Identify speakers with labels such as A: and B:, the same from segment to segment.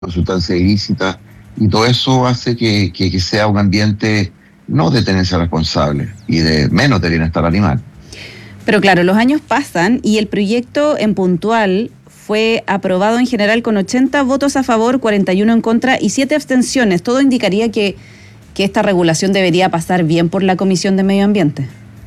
A: sustancias ilícitas, y todo eso hace que sea un ambiente no de tenencia responsable y de menos de bienestar animal.
B: Pero claro, los años pasan y el proyecto en puntual fue aprobado en general con 80 votos a favor, 41 en contra y 7 abstenciones. Todo indicaría que esta regulación debería pasar bien por la Comisión de Medio Ambiente.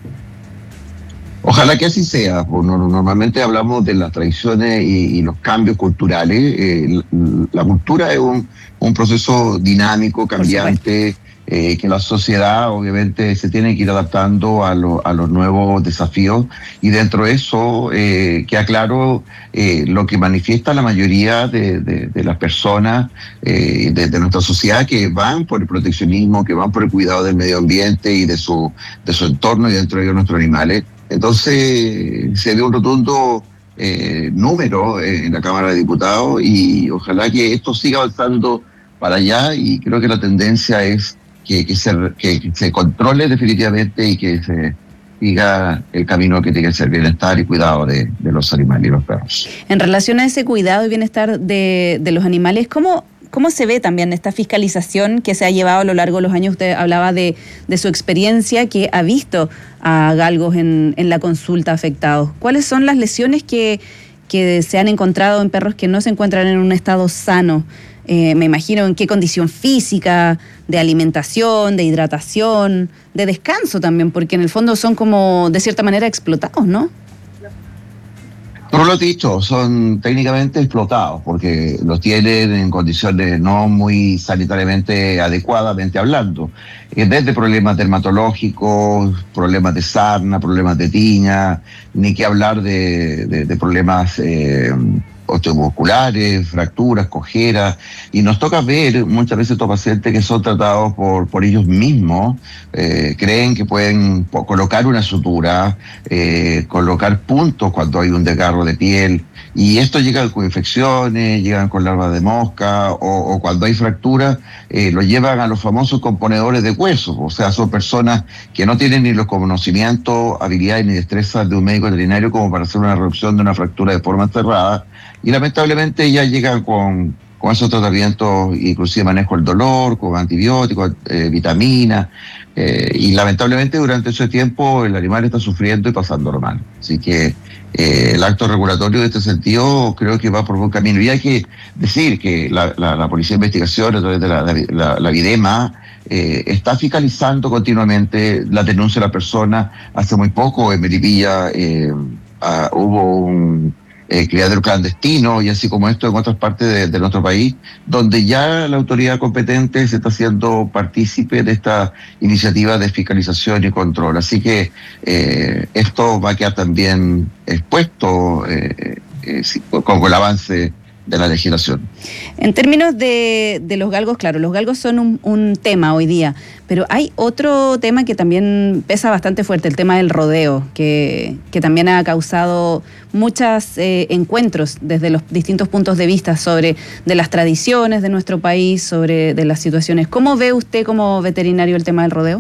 A: Ojalá que así sea. Normalmente hablamos de las tradiciones y los cambios culturales. La cultura es un proceso dinámico, cambiante, que la sociedad obviamente se tiene que ir adaptando a los nuevos desafíos, y dentro de eso queda claro lo que manifiesta la mayoría de las personas de nuestra sociedad, que van por el proteccionismo, que van por el cuidado del medio ambiente y de su entorno, y dentro de ellos nuestros animales. Entonces se ve un rotundo número en la Cámara de Diputados, y ojalá que esto siga avanzando para allá, y creo que la tendencia es que se controle definitivamente y que se siga el camino que tiene que ser bienestar y cuidado de los animales y los perros.
B: En relación a ese cuidado y bienestar de los animales, ¿cómo se ve también esta fiscalización que se ha llevado a lo largo de los años? Usted hablaba de su experiencia, que ha visto a galgos en la consulta afectados. ¿Cuáles son las lesiones que se han encontrado en perros que no se encuentran en un estado sano? Me imagino en qué condición física, de alimentación, de hidratación, de descanso también, porque en el fondo son como de cierta manera explotados, ¿no?
A: Tú lo has dicho, son técnicamente explotados porque los tienen en condiciones no muy sanitariamente adecuadamente hablando. Desde problemas dermatológicos, problemas de sarna, problemas de tiña, ni que hablar de problemas osteomusculares, fracturas, cojeras, y nos toca ver muchas veces estos pacientes que son tratados por ellos mismos, creen que pueden colocar una sutura, colocar puntos cuando hay un desgarro de piel, y esto llega con infecciones, llegan con larvas de mosca, o cuando hay fracturas, lo llevan a los famosos componedores de huesos. O sea, son personas que no tienen ni los conocimientos, habilidades ni destrezas de un médico veterinario como para hacer una reducción de una fractura de forma cerrada, y lamentablemente ya llegan con esos tratamientos, inclusive manejo del dolor, con antibióticos, vitaminas, y lamentablemente durante ese tiempo el animal está sufriendo y pasándolo mal. Así que el acto regulatorio de este sentido creo que va por buen camino. Y hay que decir que la Policía de Investigación, a través de la Videma, está fiscalizando continuamente la denuncia de la persona. Hace muy poco en Melipilla hubo un criadero clandestino, y así como esto en otras partes de nuestro país, donde ya la autoridad competente se está haciendo partícipe de esta iniciativa de fiscalización y control. Así que esto va a quedar también expuesto con el avance de la legislación.
B: En términos de los galgos, claro, los galgos son un tema hoy día, pero hay otro tema que también pesa bastante fuerte, el tema del rodeo, que también ha causado muchos encuentros desde los distintos puntos de vista de las tradiciones de nuestro país, de las situaciones. ¿Cómo ve usted como veterinario el tema del rodeo?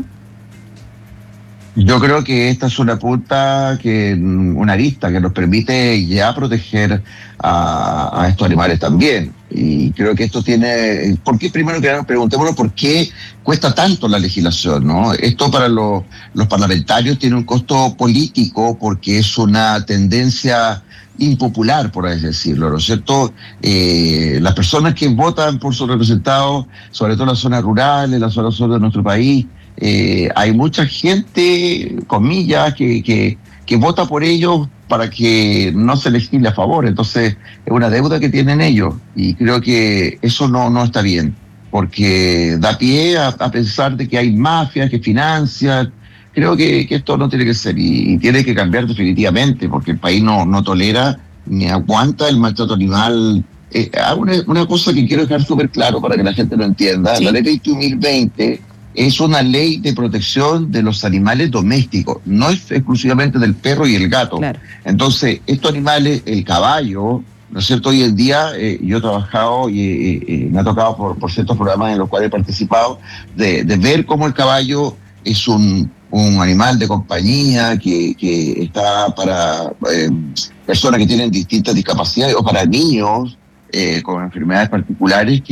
A: Yo creo que esta es una punta, una arista que nos permite ya proteger a estos animales también. Y creo que esto tiene... ¿Por qué? Primero que nada, preguntémonos por qué cuesta tanto la legislación, ¿no? Esto para los parlamentarios tiene un costo político porque es una tendencia impopular, por así decirlo, ¿no es cierto? Las personas que votan por sus representados, sobre todo en las zonas rurales, en las zonas sur de nuestro país, hay mucha gente, comillas, que vota por ellos para que no se legisle a favor. Entonces es una deuda que tienen ellos, y creo que eso no está bien, porque da pie a pensar de que hay mafias que financian. Creo que esto no tiene que ser, y tiene que cambiar definitivamente, porque el país no tolera ni aguanta el maltrato animal. Una cosa que quiero dejar súper claro para que la gente lo entienda. ¿Sí? La ley 2020 es una ley de protección de los animales domésticos, no es exclusivamente del perro y el gato. Claro. Entonces, estos animales, el caballo, ¿no es cierto? Hoy en día yo he trabajado y me ha tocado por ciertos programas en los cuales he participado, de ver cómo el caballo es un animal de compañía que está para personas que tienen distintas discapacidades, o para niños. con enfermedades particulares